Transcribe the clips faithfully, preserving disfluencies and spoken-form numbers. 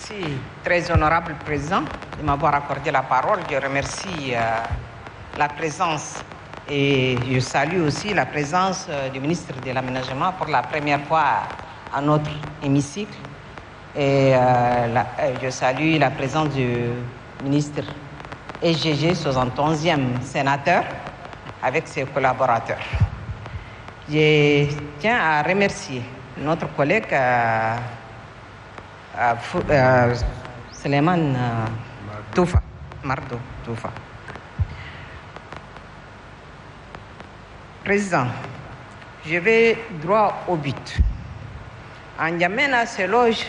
Merci, très honorable président, de m'avoir accordé la parole. Je remercie euh, la présence et je salue aussi la présence euh, du ministre de l'Aménagement pour la première fois à notre hémicycle. Et euh, la, je salue la présence du ministre S G G, soixante-onzième sénateur, avec ses collaborateurs. Je tiens à remercier notre collègue euh, euh, euh, Suleiman euh, Toufa, Mardo Toufa. Président, je vais droit au but. N'Djamena se loge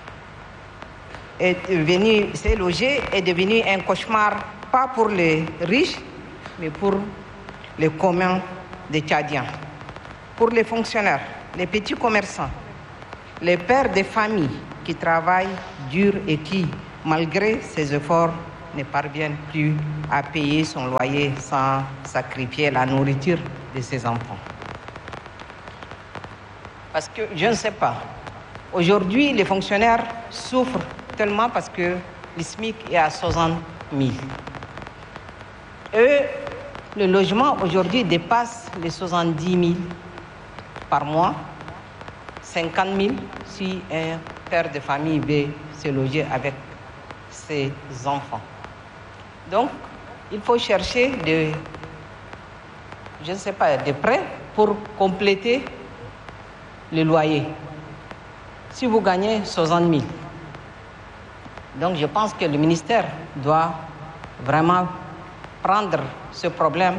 est devenu, s'est logé est devenu un cauchemar, pas pour les riches, mais pour les communs des Tchadiens, pour les fonctionnaires, les petits commerçants, les pères de famille qui travaillent dur et qui, malgré ses efforts, ne parviennent plus à payer son loyer sans sacrifier la nourriture de ses enfants. Parce que, je ne sais pas, aujourd'hui, les fonctionnaires souffrent tellement parce que le SMIC est à soixante mille. Eux, le logement aujourd'hui dépasse les soixante-dix mille par mois, cinquante mille si un père de famille veut se loger avec ses enfants. Donc, il faut chercher des, je ne sais pas, des prêts pour compléter le loyer. Si vous gagnez soixante mille. Donc, je pense que le ministère doit vraiment prendre ce problème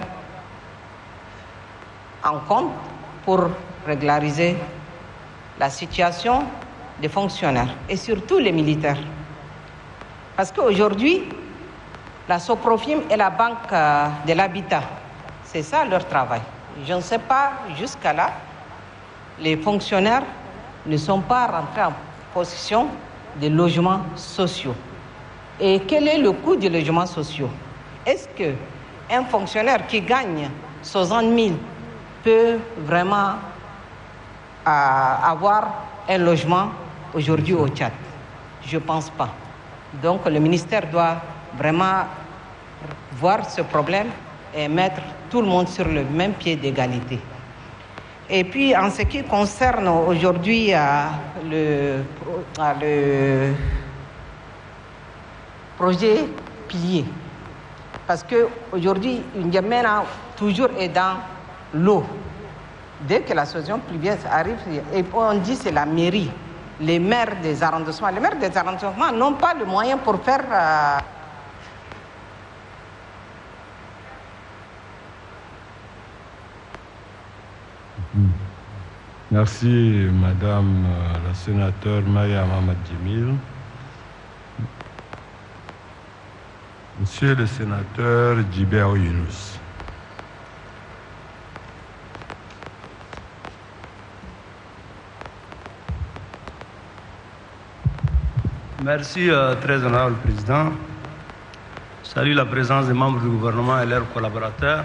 en compte pour régulariser la situation des fonctionnaires et surtout les militaires. Parce qu'aujourd'hui, la Soprofim et la Banque de l'Habitat, c'est ça leur travail. Je ne sais pas, jusqu'à là, les fonctionnaires ne sont pas rentrés en possession des logements sociaux. Et quel est le coût des logements sociaux? Est-ce qu'un fonctionnaire qui gagne soixante mille peut vraiment euh, avoir un logement aujourd'hui au Tchad? Je ne pense pas. Donc le ministère doit vraiment voir ce problème et mettre tout le monde sur le même pied d'égalité. Et puis en ce qui concerne aujourd'hui euh, le, euh, le projet pilier, parce qu'aujourd'hui, N'Djamena toujours est dans l'eau. Dès que la saison pluvieuse arrive, et on dit que c'est la mairie, les maires des arrondissements. Les maires des arrondissements n'ont pas le moyen pour faire... Euh, Merci, Madame la sénateur Maya Mamad Djemil. Monsieur le sénateur Djiber Younous. Merci, euh, très honorable président. Salut la présence des membres du gouvernement et leurs collaborateurs.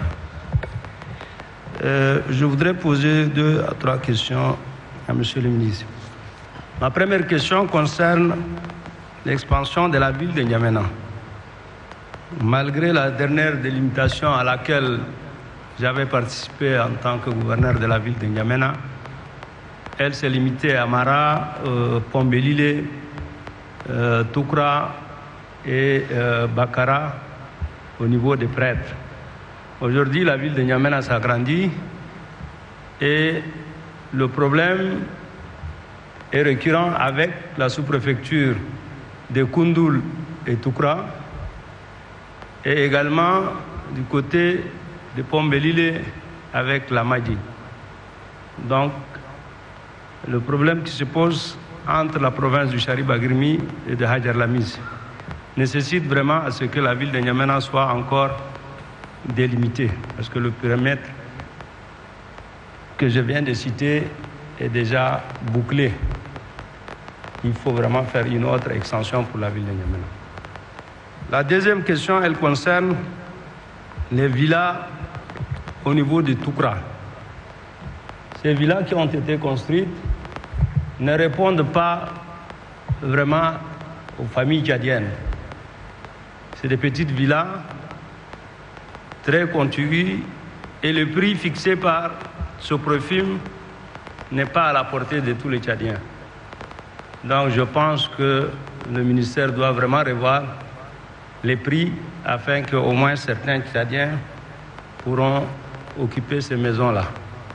Euh, je voudrais poser deux à trois questions à monsieur le ministre. Ma première question concerne l'expansion de la ville de N'Djamena. Malgré la dernière délimitation à laquelle j'avais participé en tant que gouverneur de la ville de N'Djamena, elle s'est limitée à Mara, euh, Pombelile, euh, Toukra et euh, Bakara au niveau des prêtres. Aujourd'hui, la ville de N'Djamena s'agrandit et le problème est récurrent avec la sous-préfecture de Koundoul et Toukra et également du côté de Pombelile avec la Madi. Donc, le problème qui se pose entre la province du Chari-Bagrimi et de Hadjar Lamiz nécessite vraiment à ce que la ville de N'Djamena soit encore délimitée, parce que le périmètre que je viens de citer est déjà bouclé. Il faut vraiment faire une autre extension pour la ville de N'Djamena. La deuxième question, elle concerne les villas au niveau de Toukra. Ces villas qui ont été construites ne répondent pas vraiment aux familles tchadiennes. C'est des petites villas très contiguës et le prix fixé par Soprofim n'est pas à la portée de tous les Tchadiens. Donc je pense que le ministère doit vraiment revoir les prix afin qu'au moins certains Tchadiens pourront occuper ces maisons-là.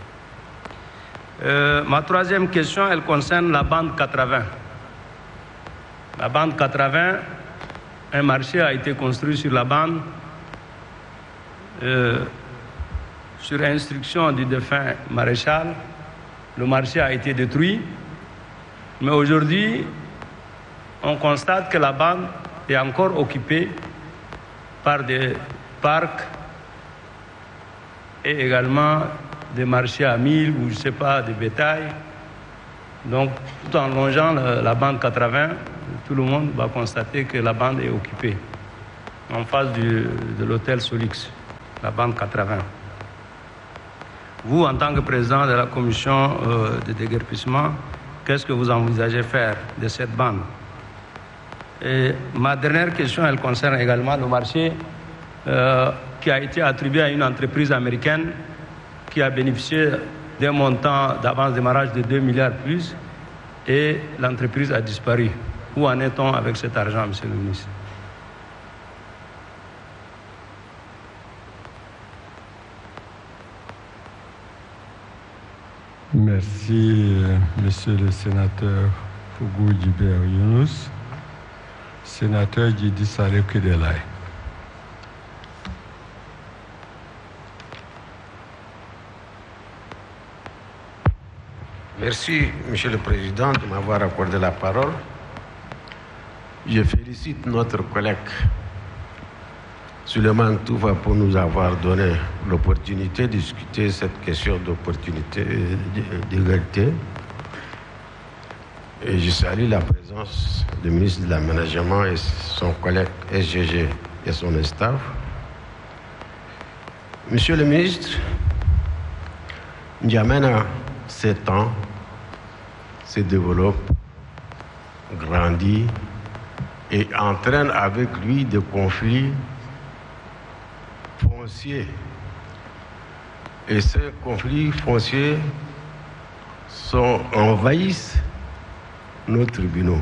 Euh, ma troisième question, elle concerne la bande quatre-vingts. La bande quatre-vingts, un marché a été construit sur la bande euh, sur instruction du défunt maréchal. Le marché a été détruit, mais aujourd'hui, on constate que la bande est encore occupée par des parcs et également des marchés à mille ou je ne sais pas, des bétails. Donc, tout en longeant la, la bande quatre-vingts, tout le monde va constater que la bande est occupée en face du, de l'hôtel Solix, la bande quatre-vingts. Vous, en tant que président de la commission euh, de déguerpissement, qu'est-ce que vous envisagez faire de cette bande? Et ma dernière question, elle concerne également le marché euh, qui a été attribué à une entreprise américaine qui a bénéficié d'un montant d'avance de démarrage de deux milliards plus et l'entreprise a disparu. Où en est-on avec cet argent, monsieur le ministre? Merci, monsieur le sénateur Fougou Djiber Younous. Sénateur Djidi Saleh Kedelai. Merci, monsieur le président, de m'avoir accordé la parole. Je félicite notre collègue Suleiman Toufa pour nous avoir donné l'opportunité de discuter cette question d'opportunité d'égalité. Et je salue la présence du ministre de l'Aménagement et son collègue S G G et son staff. Monsieur le ministre, N'Djamena s'étend, se développe, grandit et entraîne avec lui des conflits fonciers. Et ces conflits fonciers sont, envahissent nos tribunaux.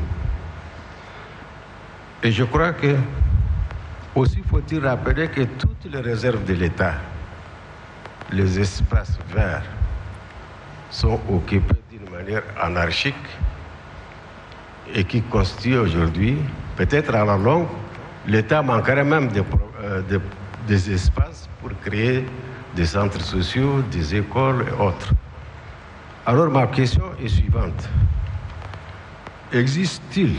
Et je crois que aussi faut-il rappeler que toutes les réserves de l'État, les espaces verts, sont occupés d'une manière anarchique et qui constitue aujourd'hui, peut-être à la longue, l'État manquerait même de, euh, de, des espaces pour créer des centres sociaux, des écoles et autres. Alors ma question est suivante. Existe-t-il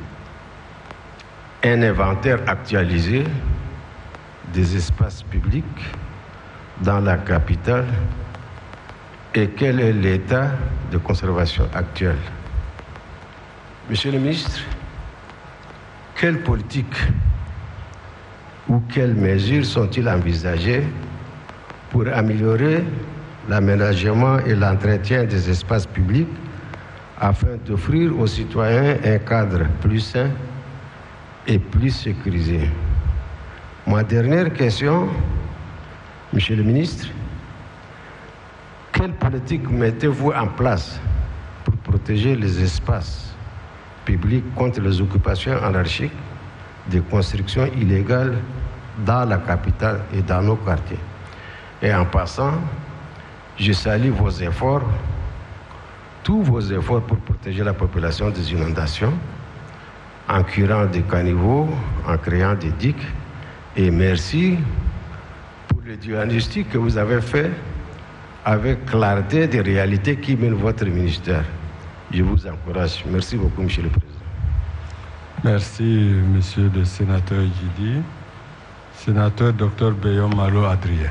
un inventaire actualisé des espaces publics dans la capitale et quel est l'état de conservation actuel? Monsieur le ministre, quelle politique ou quelles mesures sont-ils envisagées pour améliorer l'aménagement et l'entretien des espaces publics afin d'offrir aux citoyens un cadre plus sain et plus sécurisé? Ma dernière question, monsieur le ministre, quelle politique mettez-vous en place pour protéger les espaces publics contre les occupations anarchiques des constructions illégales dans la capitale et dans nos quartiers? Et en passant, je salue vos efforts, tous vos efforts pour protéger la population des inondations, en curant des caniveaux, en créant des digues. Et merci pour le diagnostic que vous avez fait avec clarté des réalités qui mènent votre ministère. Je vous encourage. Merci beaucoup, monsieur le président. Merci, monsieur le sénateur Djidi. Sénateur docteur Beyom Malo Adrien.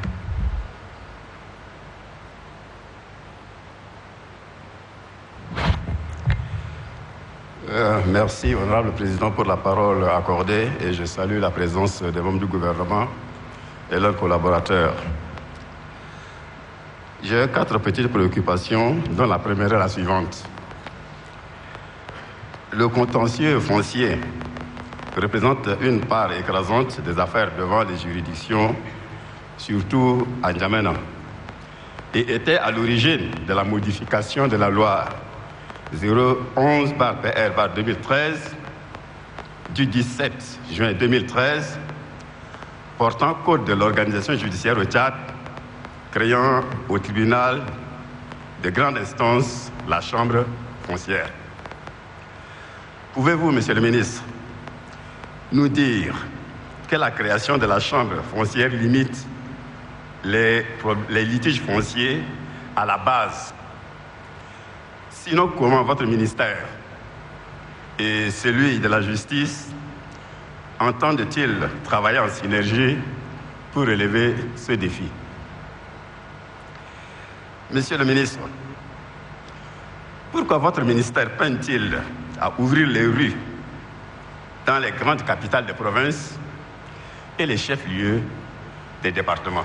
Euh, merci, honorable président, pour la parole accordée et je salue la présence des membres du gouvernement et leurs collaborateurs. J'ai quatre petites préoccupations, dont la première est la suivante. Le contentieux foncier représente une part écrasante des affaires devant les juridictions, surtout à N'Djamena, et était à l'origine de la modification de la loi zéro onze P R deux mille treize du dix-sept juin deux mille treize portant code de l'organisation judiciaire au Tchad, créant au tribunal de grande instance la chambre foncière. Pouvez-vous, Monsieur le ministre, nous dire que la création de la chambre foncière limite les, les litiges fonciers à la base? Sinon, comment votre ministère et celui de la justice entendent-ils travailler en synergie pour relever ce défi? Monsieur le ministre, pourquoi votre ministère peine-t-il à ouvrir les rues dans les grandes capitales de province et les chefs-lieux des départements?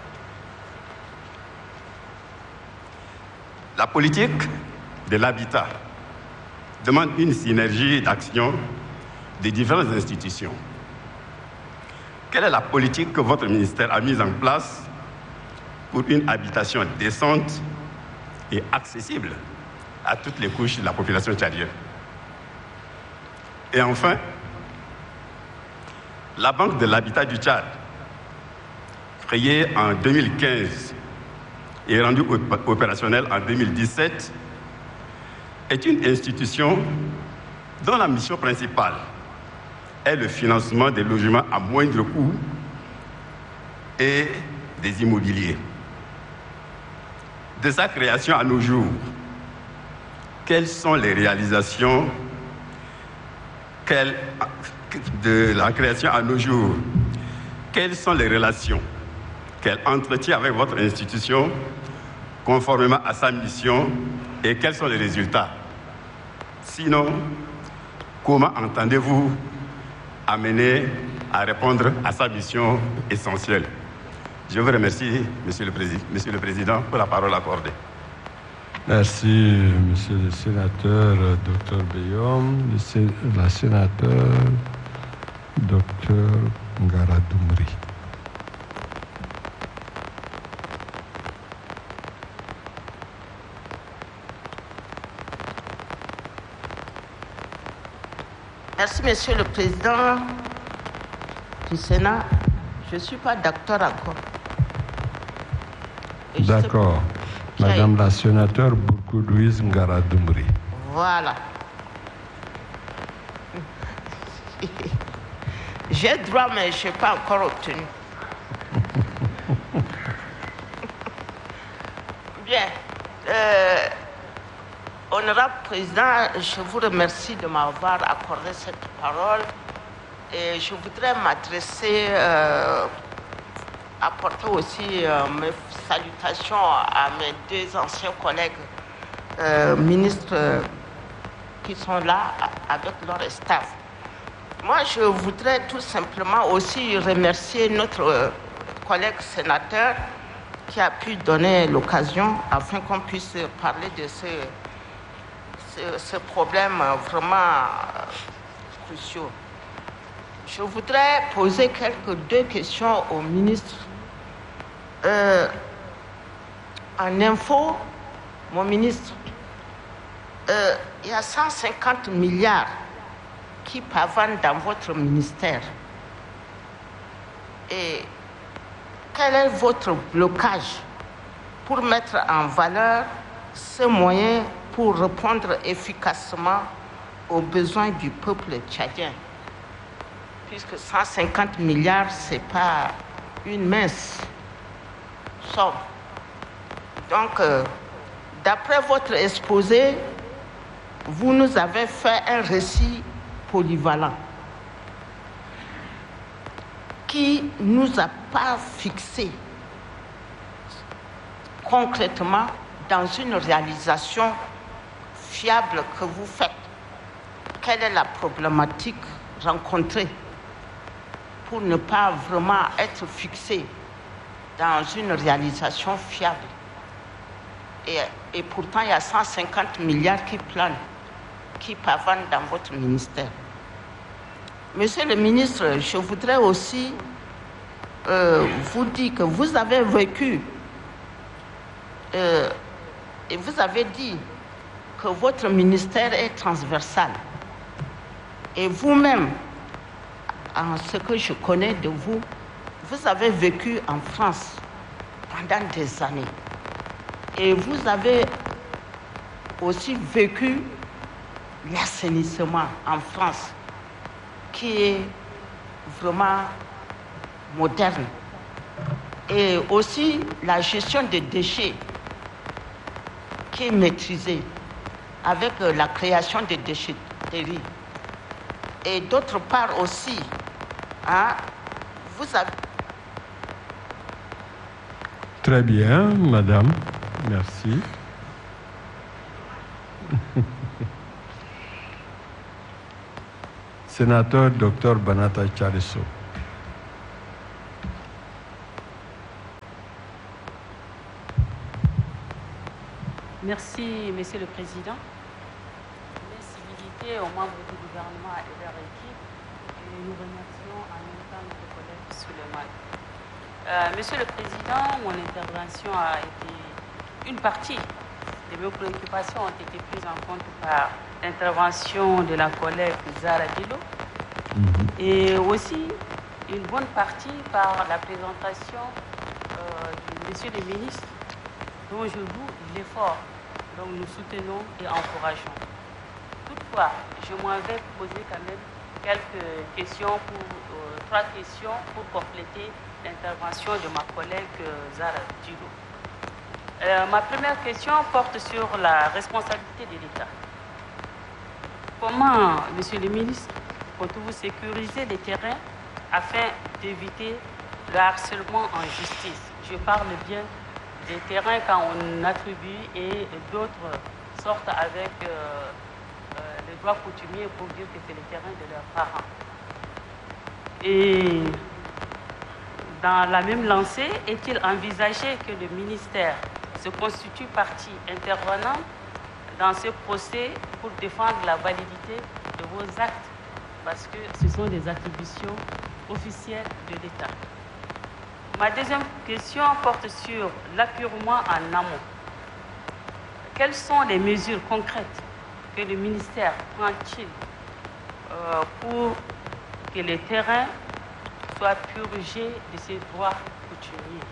La politique de l'habitat demande une synergie d'action des différentes institutions. Quelle est la politique que votre ministère a mise en place pour une habitation décente et accessible à toutes les couches de la population tchadienne? Et enfin, la Banque de l'habitat du Tchad, créée en deux mille quinze et rendue opérationnelle en deux mille dix-sept, est une institution dont la mission principale est le financement des logements à moindre coût et des immobiliers. De sa création à nos jours, quelles sont les réalisations quelles, de la création à nos jours, quelles sont les relations qu'elle entretient avec votre institution conformément à sa mission et quels sont les résultats? Sinon, comment entendez-vous amener à répondre à sa mission essentielle? Je vous remercie, Monsieur le Président, Monsieur le Président, pour la parole accordée. Merci, Monsieur le Sénateur, Docteur Beyom, la Sénateur, Docteur Ngaradoumri. Merci, Monsieur le Président du Sénat. Je ne suis pas docteur encore. D'accord. Madame la sénateur Bourkoudouise Ngaradoumri. Voilà. J'ai droit, mais je n'ai pas encore obtenu. Bien. Euh, honorable Président, je vous remercie de m'avoir accordé cette parole et je voudrais m'adresser, euh, apporter aussi euh, mes salutations à mes deux anciens collègues euh, ministres euh, qui sont là avec leur staff. Moi, je voudrais tout simplement aussi remercier notre euh, collègue sénateur qui a pu donner l'occasion afin qu'on puisse parler de ce, ce, ce problème vraiment euh, crucial. Je voudrais poser quelques deux questions au ministre. Euh, en info, mon ministre, euh, il y a cent cinquante milliards qui pavanent dans votre ministère. Et quel est votre blocage pour mettre en valeur ce moyen pour répondre efficacement aux besoins du peuple tchadien? Puisque cent cinquante milliards, ce n'est pas une mince somme. Donc, euh, d'après votre exposé, vous nous avez fait un récit polyvalent qui ne nous a pas fixé concrètement dans une réalisation fiable que vous faites. Quelle est la problématique rencontrée pour ne pas vraiment être fixé dans une réalisation fiable? Et, et pourtant, il y a cent cinquante milliards qui planent, qui pavanent dans votre ministère. Monsieur le ministre, je voudrais aussi euh, vous dire que vous avez vécu euh, et vous avez dit que votre ministère est transversal. Et vous-même, en ce que je connais de vous, vous avez vécu en France pendant des années. Et vous avez aussi vécu l'assainissement en France, qui est vraiment moderne. Et aussi la gestion des déchets, qui est maîtrisée avec la création des déchetteries. Et d'autre part aussi, hein, vous avez... Très bien, madame. Merci. Sénateur docteur Banata Tchalesso. Merci, Monsieur le Président. Merci aux membres du gouvernement et de leur équipe. Et nous remercions en même temps notre collègue Souleymane. Euh, Monsieur le Président, mon intervention a été... Une partie de mes préoccupations ont été prises en compte par l'intervention de la collègue Zahra Diallo mm-hmm. et aussi une bonne partie par la présentation euh, du Monsieur le ministre, dont je loue l'effort. Donc nous soutenons et encourageons. Toutefois, je m'en vais poser quand même quelques questions, pour, euh, trois questions pour compléter l'intervention de ma collègue euh, Zahra Diallo. Euh, ma première question porte sur la responsabilité de l'État. Comment, Monsieur le ministre, comptez-vous sécuriser les terrains afin d'éviter le harcèlement en justice? Je parle bien des terrains quand on attribue et d'autres sortent avec euh, euh, les droits coutumiers pour dire que c'est les terrains de leurs parents. Et dans la même lancée, est-il envisagé que le ministère se constitue partie intervenante dans ce procès pour défendre la validité de vos actes, parce que ce sont des attributions officielles de l'État? Ma deuxième question porte sur l'appurement en amont. Quelles sont les mesures concrètes que le ministère prend-il euh, pour que les terrains soient purgés de ces droits coutumiers?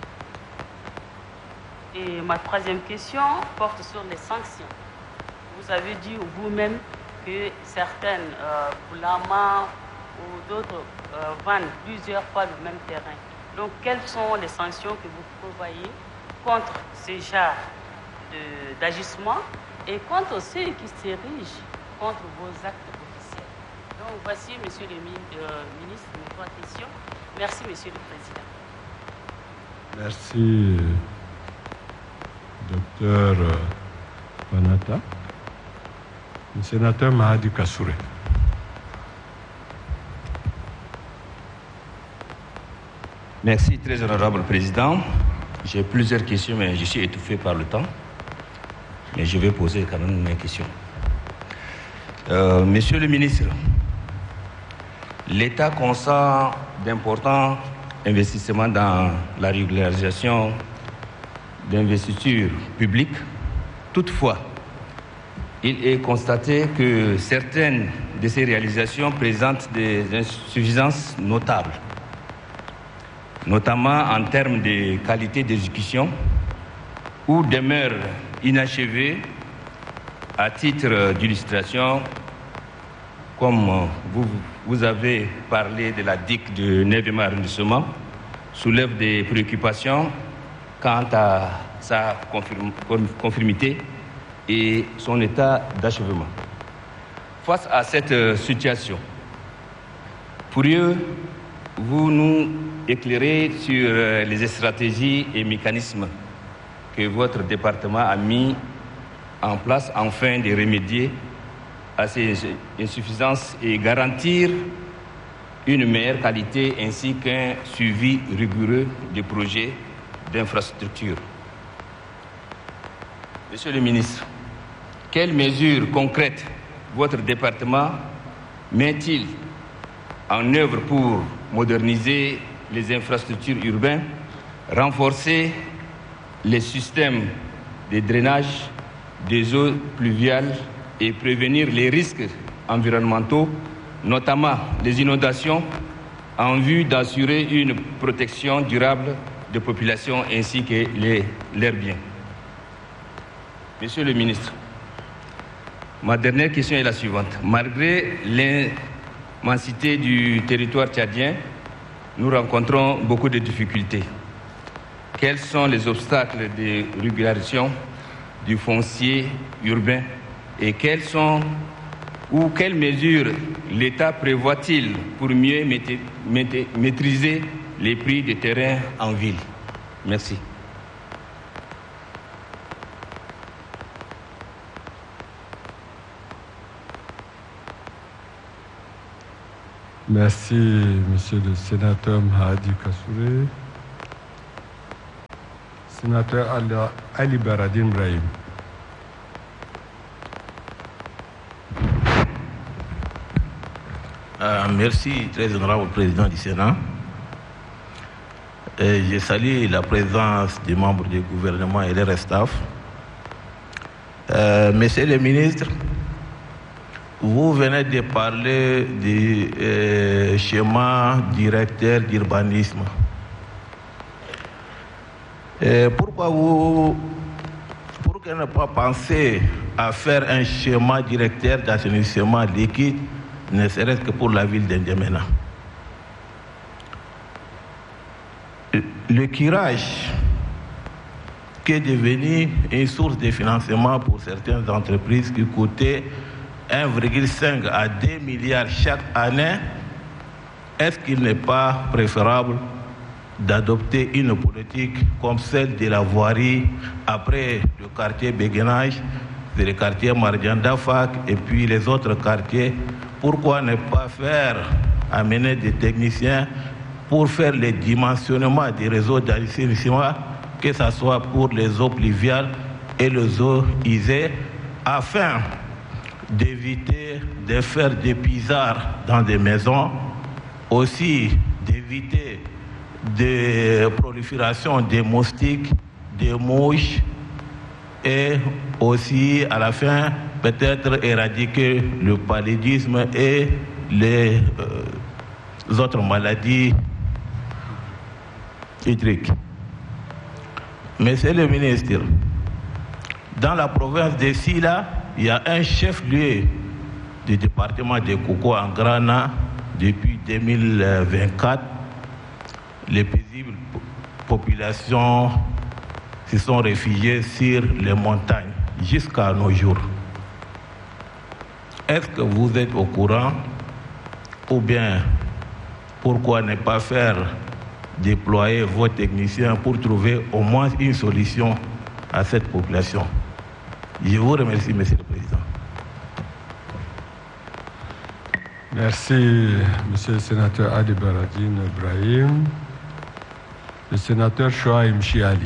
Et ma troisième question porte sur les sanctions. Vous avez dit vous-même que certaines euh, Boulama ou d'autres euh, vendent plusieurs fois le même terrain. Donc, quelles sont les sanctions que vous prévoyez contre ce genre d'agissement et contre ceux qui s'érigent contre vos actes officiels? Donc, voici, Monsieur le euh, ministre, mes trois questions. Merci, Monsieur le Président. Merci, docteur Banata. Le sénateur Mahadi Kassouré. Merci, très honorable président. J'ai plusieurs questions, mais je suis étouffé par le temps. Mais je vais poser quand même mes questions. Euh, monsieur le ministre, l'État consent d'importants investissements dans la régularisation d'investitures publiques. Toutefois, il est constaté que certaines de ces réalisations présentent des insuffisances notables, notamment en termes de qualité d'exécution, ou demeurent inachevées. À titre d'illustration, comme vous, vous avez parlé de la D I C du neuvième arrondissement, soulève des préoccupations quant à sa confirm, conformité et son état d'achèvement. Face à cette situation, pourriez-vous nous éclairer sur les stratégies et mécanismes que votre département a mis en place afin de remédier à ces insuffisances et garantir une meilleure qualité ainsi qu'un suivi rigoureux des projets d'infrastructure? Monsieur le ministre, quelles mesures concrètes votre département met-il en œuvre pour moderniser les infrastructures urbaines, renforcer les systèmes de drainage des eaux pluviales et prévenir les risques environnementaux, notamment les inondations, en vue d'assurer une protection durable des populations ainsi que les, leurs biens. Monsieur le ministre, ma dernière question est la suivante. Malgré l'immensité du territoire tchadien, nous rencontrons beaucoup de difficultés. Quels sont les obstacles de régulation du foncier urbain et quelles sont ou quelles mesures l'État prévoit-il pour mieux maîtriser les prix des terrains en ville? Merci. Merci, monsieur le sénateur Mahadi Kassouré. Sénateur Ali Baradine Brahim. Euh, merci, très honorable président du Sénat. Et je salue la présence des membres du gouvernement et leur staff. Euh, Monsieur le ministre, vous venez de parler du euh, schéma directeur d'urbanisme. Et pourquoi vous, pourquoi ne pas penser à faire un schéma directeur d'assainissement liquide, ne serait-ce que pour la ville d'Indiamena? Le curage, qui est devenu une source de financement pour certaines entreprises qui coûtait un virgule cinq à deux milliards chaque année, est-ce qu'il n'est pas préférable d'adopter une politique comme celle de la voirie après le quartier Béguenage, le quartier Mardianda-Fak et puis les autres quartiers? Pourquoi ne pas faire amener des techniciens pour faire le dimensionnement des réseaux d'assainissement, que ce soit pour les eaux pluviales et les eaux usées, afin d'éviter de faire des pisards dans des maisons, aussi d'éviter des proliférations des moustiques, des mouches, et aussi à la fin peut-être éradiquer le paludisme et les euh, autres maladies hydriques. Monsieur le ministre, dans la province de Sila, il y a un chef-lieu du département de Koukou en Grana depuis deux mille vingt-quatre. Les paisibles populations se sont réfugiées sur les montagnes jusqu'à nos jours. Est-ce que vous êtes au courant ou bien pourquoi ne pas faire déployer vos techniciens pour trouver au moins une solution à cette population? Je vous remercie, Monsieur le Président. Merci, Monsieur le sénateur Adi Baradine Ibrahim. Le sénateur Chouaïm Chiali.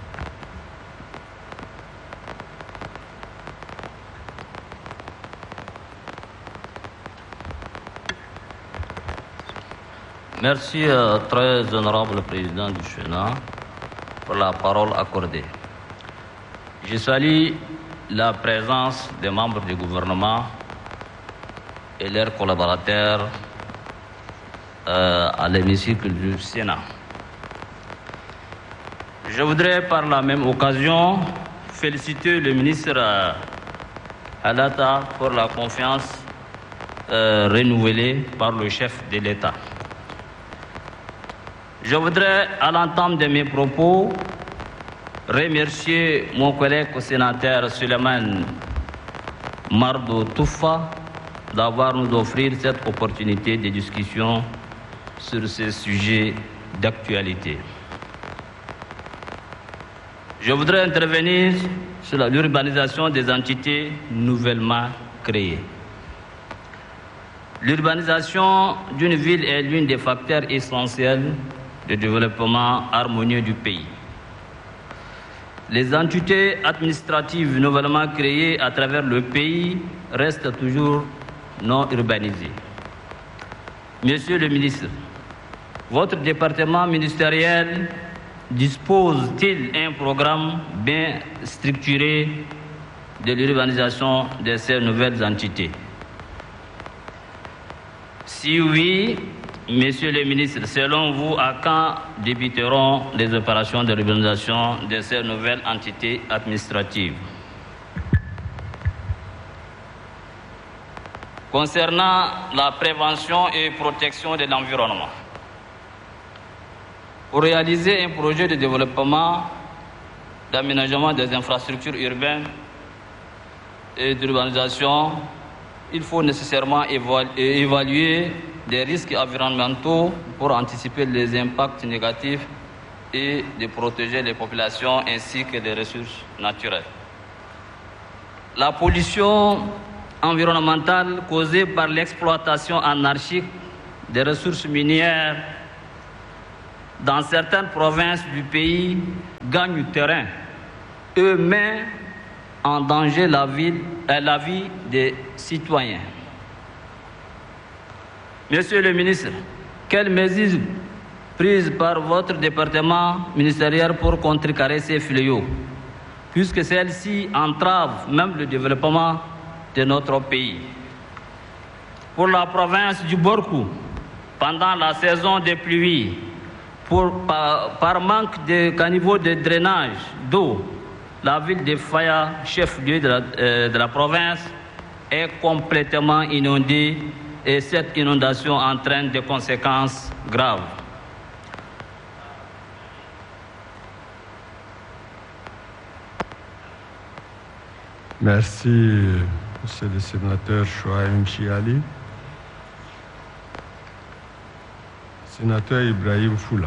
Merci, euh, très honorable président du Sénat, pour la parole accordée. Je salue la présence des membres du gouvernement et leurs collaborateurs euh, à l'hémicycle du Sénat. Je voudrais par la même occasion féliciter le ministre euh, Alata pour la confiance euh, renouvelée par le chef de l'État. Je voudrais, à l'entame de mes propos, remercier mon collègue sénateur Suleiman Mardo Toufa d'avoir nous offert cette opportunité de discussion sur ce sujet d'actualité. Je voudrais intervenir sur l'urbanisation des entités nouvellement créées. L'urbanisation d'une ville est l'un des facteurs essentiels de développement harmonieux du pays. Les entités administratives nouvellement créées à travers le pays restent toujours non urbanisées. Monsieur le ministre, votre département ministériel dispose-t-il un programme bien structuré de l'urbanisation de ces nouvelles entités? Si oui, Monsieur le ministre, selon vous, à quand débuteront les opérations de l'urbanisation de ces nouvelles entités administratives? Concernant la prévention et protection de l'environnement, pour réaliser un projet de développement, d'aménagement des infrastructures urbaines et d'urbanisation, il faut nécessairement évaluer des risques environnementaux pour anticiper les impacts négatifs et de protéger les populations ainsi que les ressources naturelles. La pollution environnementale causée par l'exploitation anarchique des ressources minières dans certaines provinces du pays gagne du terrain et met en danger la vie, la vie des citoyens. Monsieur le ministre, quelles mesures prises par votre département ministériel pour contrecarrer ces fléaux, puisque celles-ci entravent même le développement de notre pays? Pour la province du Borkou, pendant la saison des pluies, pour, par, par manque de caniveaux de drainage d'eau, la ville de Faya, chef-lieu de, euh, de la province, est complètement inondée et cette inondation entraîne des conséquences graves. Merci, monsieur le sénateur Chouaïm Chiali. Sénateur Ibrahim Foula.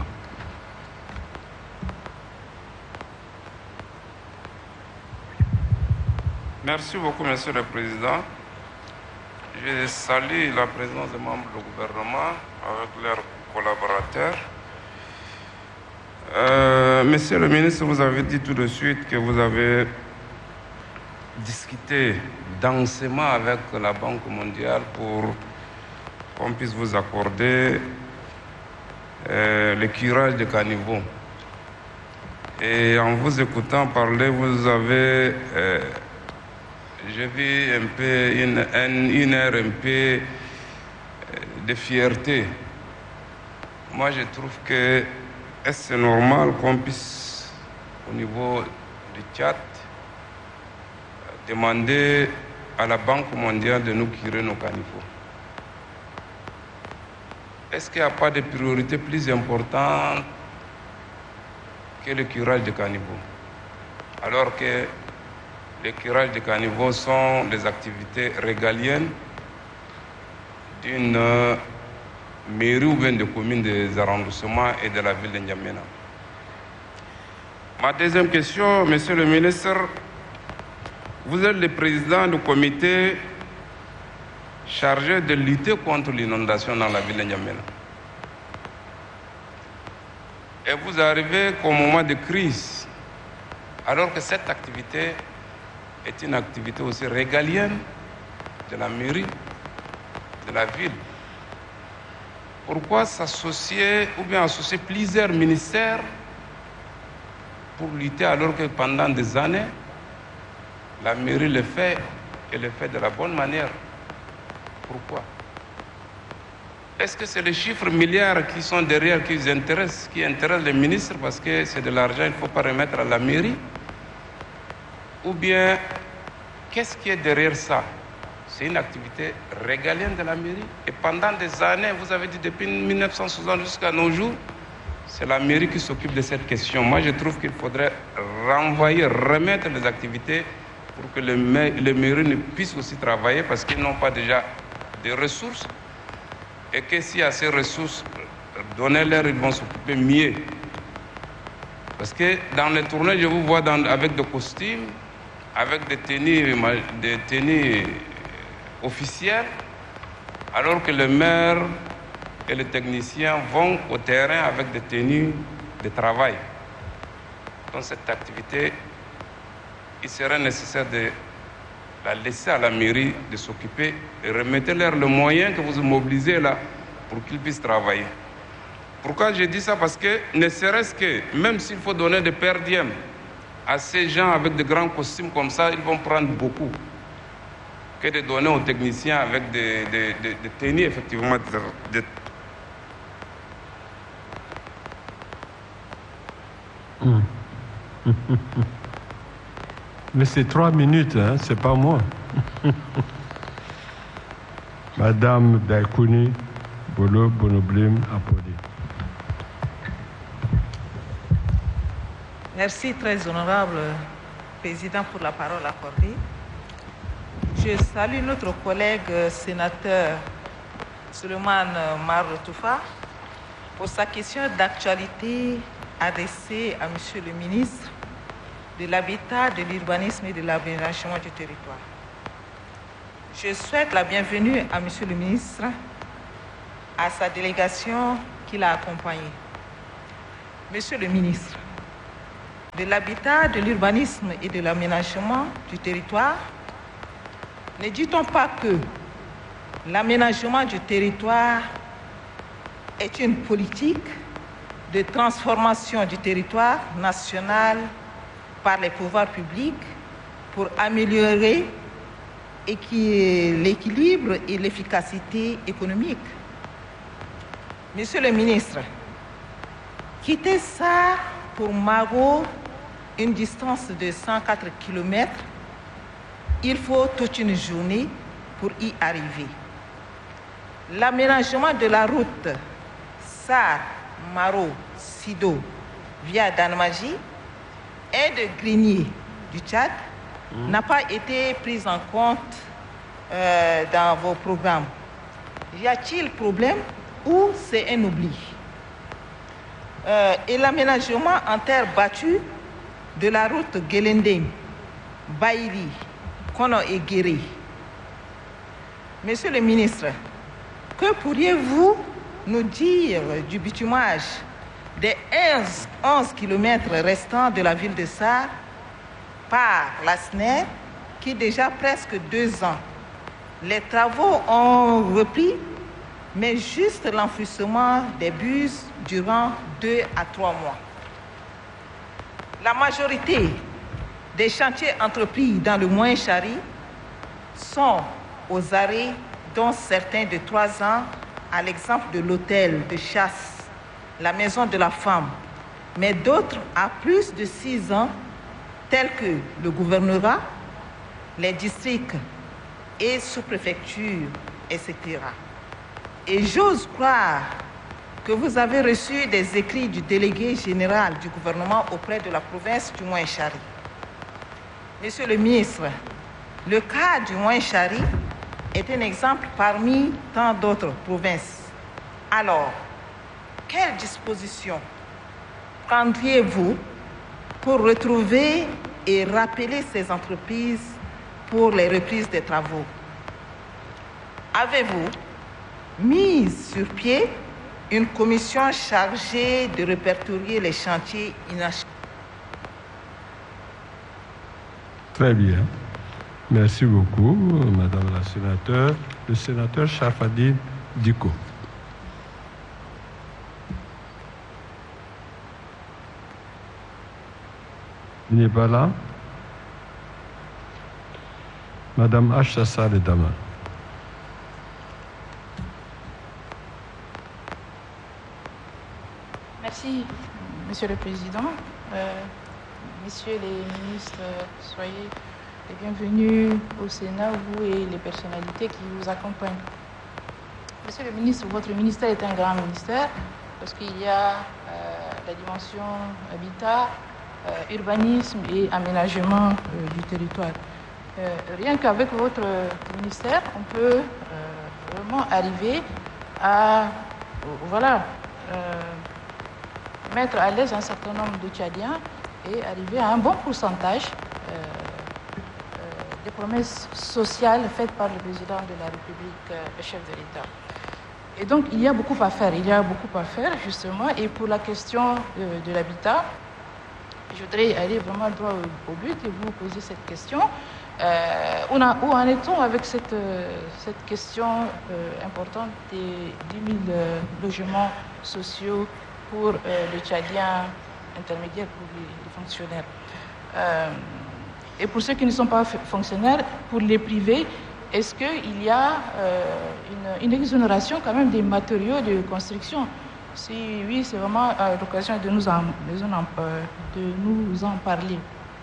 Merci beaucoup, Monsieur le Président. Je salue la présence des membres du gouvernement avec leurs collaborateurs. Euh, Monsieur le ministre, vous avez dit tout de suite que vous avez discuté densément avec la Banque mondiale pour qu'on puisse vous accorder euh, le curage des caniveaux. Et en vous écoutant parler, vous avez... Euh, J'ai vu un peu une, une, une air un peu de fierté. Moi, je trouve que est-ce normal qu'on puisse, au niveau du Tchad, demander à la Banque mondiale de nous curer nos caniveaux? Est-ce qu'il n'y a pas de priorité plus importante que le curage des caniveaux? Alors que les curages de caniveaux sont des activités régaliennes d'une mairie ou bien de communes des arrondissements et de la ville de N'Djamena. Ma deuxième question, Monsieur le ministre, vous êtes le président du comité chargé de lutter contre l'inondation dans la ville de N'Djamena. Et vous arrivez qu'au moment de crise, alors que cette activité est une activité aussi régalienne de la mairie, de la ville. Pourquoi s'associer ou bien associer plusieurs ministères pour lutter alors que pendant des années, la mairie le fait et le fait de la bonne manière? Pourquoi? Est-ce que c'est les chiffres milliards qui sont derrière qui intéressent, qui intéressent les ministres parce que c'est de l'argent, il ne faut pas remettre à la mairie? Ou bien, qu'est-ce qui est derrière ça? C'est une activité régalienne de la mairie. Et pendant des années, vous avez dit depuis mille neuf cent soixante jusqu'à nos jours, c'est la mairie qui s'occupe de cette question. Moi, je trouve qu'il faudrait renvoyer, remettre les activités pour que les, ma les mairies puissent aussi travailler parce qu'ils n'ont pas déjà de ressources. Et que s'il y a ces ressources, donnez-leur, ils vont s'occuper mieux. Parce que dans les tournées, je vous vois dans, avec des costumes, avec des tenues, des tenues officielles, alors que le maire et les techniciens vont au terrain avec des tenues de travail. Donc cette activité, il serait nécessaire de la laisser à la mairie de s'occuper et remettez-leur le moyen que vous mobilisez là pour qu'ils puissent travailler. Pourquoi je dis ça? Parce que ne serait-ce que, même s'il faut donner des per diem à ces gens avec de grands costumes comme ça, ils vont prendre beaucoup que de donner aux techniciens avec des, des, des, des tenues, effectivement. De, de... Mmh. Mais c'est trois minutes, hein, c'est pas moi. Madame Daikouni Bolo Bonoblim Apodi. Merci, très honorable président, pour la parole accordée. Je salue notre collègue sénateur Suleiman Maro Toufa pour sa question d'actualité adressée à Monsieur le ministre de l'Habitat, de l'Urbanisme et de l'Aménagement du territoire. Je souhaite la bienvenue à Monsieur le ministre, à sa délégation qui l'a accompagné. Monsieur le ministre, de l'Habitat, de l'Urbanisme et de l'Aménagement du territoire, ne dit-on pas que l'aménagement du territoire est une politique de transformation du territoire national par les pouvoirs publics pour améliorer l'équilibre et l'efficacité économique? Monsieur le ministre, quitter ça pour Mago, une distance de cent quatre kilomètres, il faut toute une journée pour y arriver. L'aménagement de la route Sar, Maro, Sido, via Danmaji et de Grigny du Tchad mmh. n'a pas été pris en compte euh, dans vos programmes. Y a-t-il problème ou c'est un oubli? euh, Et l'aménagement en terre battue de la route Gelendeng, Baïri, Kono et Guéri. Monsieur le ministre, que pourriez-vous nous dire du bitumage des onze kilomètres restants de la ville de Sar par la S N E R qui déjà presque deux ans? Les travaux ont repris, mais juste l'enfouissement des bus durant deux à trois mois. La majorité des chantiers entrepris dans le Moyen Chari sont aux arrêts, dont certains de trois ans, à l'exemple de l'hôtel de chasse, la maison de la femme, mais d'autres à plus de six ans, tels que le gouvernorat, les districts et sous-préfectures, et cetera. Et j'ose croire que vous avez reçu des écrits du délégué général du gouvernement auprès de la province du Moyen Chari. Monsieur le ministre, le cas du Moyen Chari est un exemple parmi tant d'autres provinces. Alors, quelles dispositions prendriez-vous pour retrouver et rappeler ces entreprises pour les reprises des travaux? Avez-vous mis sur pied une commission chargée de répertorier les chantiers inachevés? Très bien. Merci beaucoup, Madame la sénateur. Le sénateur Chafadine Diko. Il n'est pas là. Madame Achassa de Dama. Merci, Monsieur le Président. Euh, messieurs les ministres, soyez les bienvenus au Sénat, vous et les personnalités qui vous accompagnent. Monsieur le ministre, votre ministère est un grand ministère parce qu'il y a euh, la dimension habitat, euh, urbanisme et aménagement euh, du territoire. Euh, rien qu'avec votre ministère, on peut euh, vraiment arriver à euh, voilà, euh, mettre à l'aise un certain nombre de Tchadiens et arriver à un bon pourcentage euh, euh, des promesses sociales faites par le président de la République, euh, le chef de l'État. Et donc, il y a beaucoup à faire. Il y a beaucoup à faire, justement. Et pour la question euh, de l'habitat, je voudrais aller vraiment droit au, au but et vous poser cette question. Euh, où, a, où en est-on avec cette, euh, cette question euh, importante des dix mille euh, logements sociaux pour euh, le Tchadien intermédiaire, pour les, les fonctionnaires euh, et pour ceux qui ne sont pas fonctionnaires, pour les privés, est-ce qu'il y a euh, une, une exonération quand même des matériaux de construction? Si oui, c'est vraiment à l'occasion de nous en, de nous en, de nous en parler.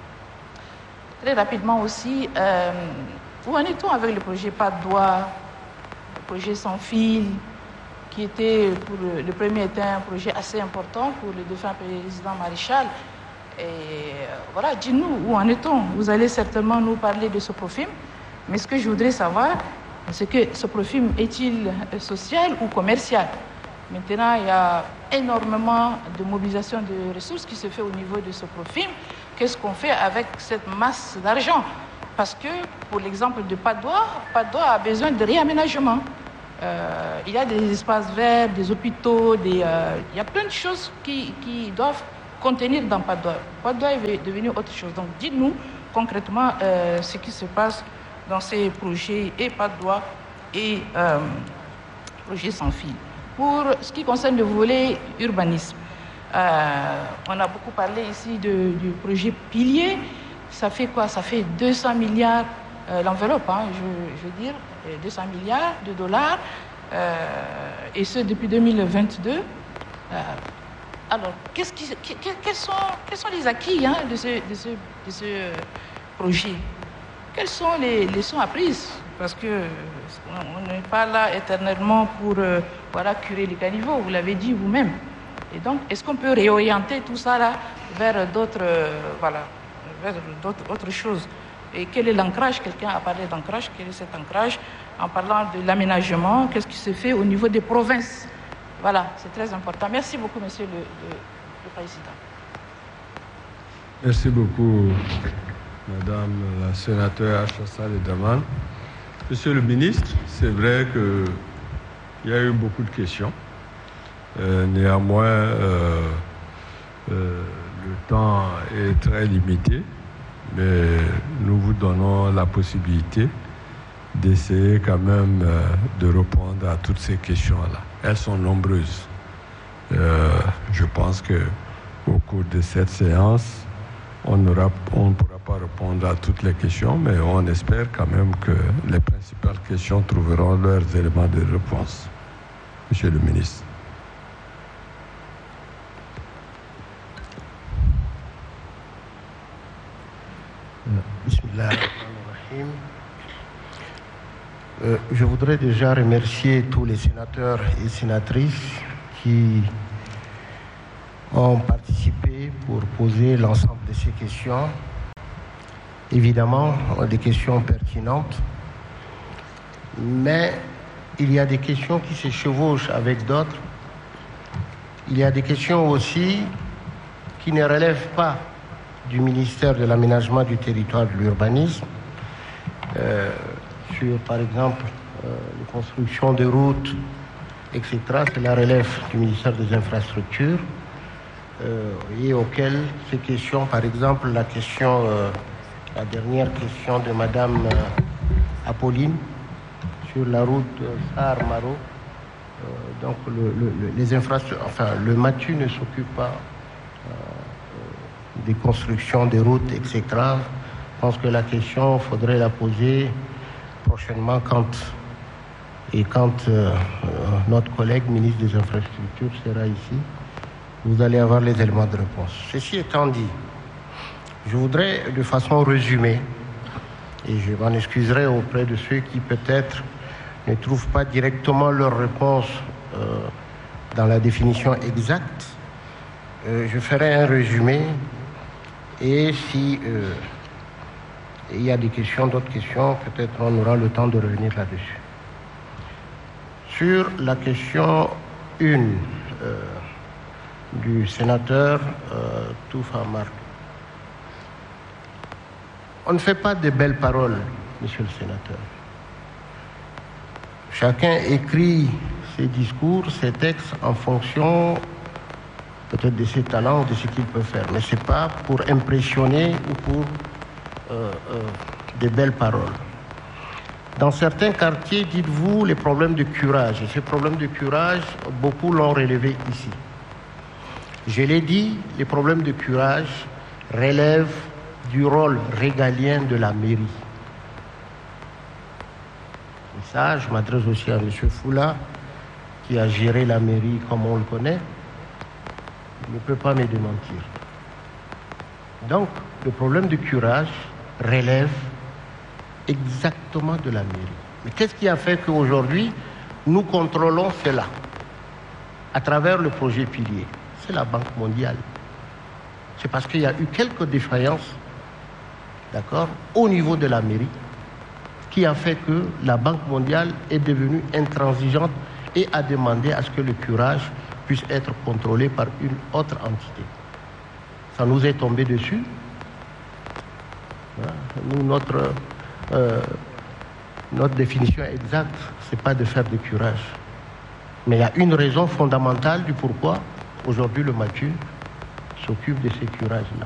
Très rapidement aussi, euh, où en est-on avec le projet Pas de Doigt, le projet Sans Fil, qui était, pour le, le premier était un projet assez important pour le défunt président Maréchal. Et euh, voilà, dis-nous, où en est-on? Vous allez certainement nous parler de ce profil, mais ce que je voudrais savoir, c'est que ce profil est-il social ou commercial? Maintenant, il y a énormément de mobilisation de ressources qui se fait au niveau de ce profil. Qu'est-ce qu'on fait avec cette masse d'argent? Parce que, pour l'exemple de Pas de Doigt, Pas de Doigt a besoin de réaménagement. Euh, il y a des espaces verts, des hôpitaux, des, euh, il y a plein de choses qui, qui doivent contenir dans Pas de Doigt. Pas de Doigt est devenu autre chose. Donc, dites-nous concrètement euh, ce qui se passe dans ces projets et Pas de Doigt et euh, projets Sans Fil. Pour ce qui concerne le volet urbanisme, euh, on a beaucoup parlé ici de, du projet Pilier. Ça fait quoi? Ça fait deux cents milliards, euh, l'enveloppe, hein, je, je veux dire, deux cents milliards de dollars, euh, et ce depuis deux mille vingt-deux. Euh, alors, qu'est-ce qui, que, quels, sont, quels sont les acquis hein, de ce, de ce, de ce projet? Quelles sont les leçons apprises? Parce que on n'est pas là éternellement pour euh, voilà, curer les caniveaux, vous l'avez dit vous-même. Et donc, est-ce qu'on peut réorienter tout ça là vers d'autres euh, voilà, vers d'autres autres choses? Et quel est l'ancrage? Quelqu'un a parlé d'ancrage. Quel est cet ancrage? En parlant de l'aménagement, qu'est-ce qui se fait au niveau des provinces? Voilà, c'est très important. Merci beaucoup, Monsieur le, le, le Président. Merci beaucoup, Madame la sénateur Achassa Daman. Monsieur le ministre, c'est vrai qu'il y a eu beaucoup de questions. Euh, néanmoins, euh, euh, le temps est très limité, mais nous vous donnons la possibilité d'essayer quand même euh, de répondre à toutes ces questions-là. Elles sont nombreuses. Euh, je pense qu'au cours de cette séance, on ne pourra pas répondre à toutes les questions, mais on espère quand même que les principales questions trouveront leurs éléments de réponse. Monsieur le ministre. Bismillahirrahmanirrahim. Euh, je voudrais déjà remercier tous les sénateurs et sénatrices qui ont participé pour poser l'ensemble de ces questions. Évidemment, des questions pertinentes, mais il y a des questions qui se chevauchent avec d'autres. Il y a des questions aussi qui ne relèvent pas du ministère de l'Aménagement du Territoire et de l'Urbanisme, euh, sur, par exemple, euh, les constructions de routes, et cetera. Cela relève du ministère des Infrastructures. Euh, et auxquelles ces questions, par exemple la question, euh, la dernière question de Madame euh, Apolline sur la route euh, Sahar-Maro, euh, donc le, le, les infrastructures, enfin le MATU ne s'occupe pas euh, des constructions des routes, et cetera. Je pense que la question, il faudrait la poser prochainement quand et quand euh, euh, notre collègue ministre des Infrastructures sera ici. Vous allez avoir les éléments de réponse. Ceci étant dit, je voudrais de façon résumée, et je m'en excuserai auprès de ceux qui peut-être ne trouvent pas directement leur réponse euh, dans la définition exacte, euh, je ferai un résumé et si euh, il y a des questions, d'autres questions, peut-être on aura le temps de revenir là-dessus. Sur la question une, euh, du sénateur euh, Toufa Marc. On ne fait pas de belles paroles, monsieur le sénateur. Chacun écrit ses discours, ses textes en fonction peut-être de ses talents ou de ce qu'il peut faire. Mais ce n'est pas pour impressionner ou pour euh, euh, des belles paroles. Dans certains quartiers, dites-vous, les problèmes de curage. Et ces problèmes de curage, beaucoup l'ont relevé ici. Je l'ai dit, les problèmes de curage relèvent du rôle régalien de la mairie. Et ça, je m'adresse aussi à M. Foula, qui a géré la mairie comme on le connaît. Il ne peut pas me démentir. Donc, le problème de curage relève exactement de la mairie. Mais qu'est-ce qui a fait qu'aujourd'hui, nous contrôlons cela à travers le projet Pilier? C'est la Banque mondiale. C'est parce qu'il y a eu quelques défaillances, d'accord, au niveau de la mairie, qui a fait que la Banque mondiale est devenue intransigeante et a demandé à ce que le curage puisse être contrôlé par une autre entité. Ça nous est tombé dessus. Nous, notre, euh, notre définition exacte, ce n'est pas de faire du curage. Mais il y a une raison fondamentale du pourquoi aujourd'hui le Mathieu s'occupe de ces curages-là.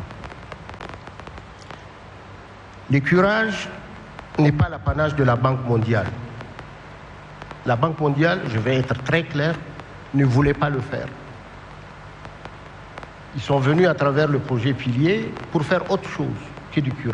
Le curage n'est pas l'apanage de la Banque mondiale. La Banque mondiale, je vais être très clair, ne voulait pas le faire. Ils sont venus à travers le projet Pilier pour faire autre chose que du curage.